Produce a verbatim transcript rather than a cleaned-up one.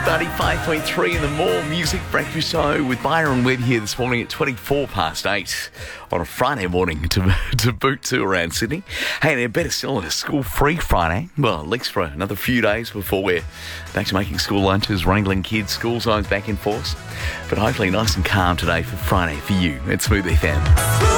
ninety-five point three in the More Music Breakfast Show with Byron Webb here this morning at twenty-four past eight on a Friday morning to, to boot to around Sydney. Hey, and better still, it's a school-free Friday. Well, at least for another few days before we're back to making school lunches, wrangling kids, school zones back in force. But hopefully nice and calm today for Friday for you at Smooth F M.